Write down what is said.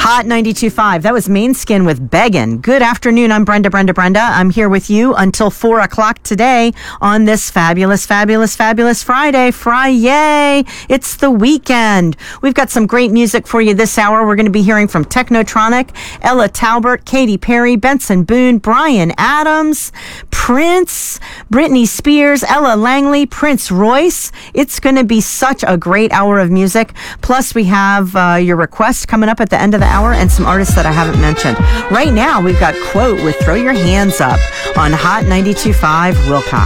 Hot 92.5. That was Main Skin with Beggin'. Good afternoon. I'm Brenda. I'm here with you until 4 o'clock today on this fabulous Friday. Fry-yay. It's the weekend. We've got some great music for you this hour. We're going to be hearing from Technotronic, Ella Talbert, Katy Perry, Benson Boone, Bryan Adams, Prince, Britney Spears, Ella Langley, Prince Royce. It's going to be such a great hour of music. Plus, we have your requests coming up at the end of the hour and some artists that I haven't mentioned. Right now, we've got Quote with Throw Your Hands Up on Hot 92.5 Wilcox.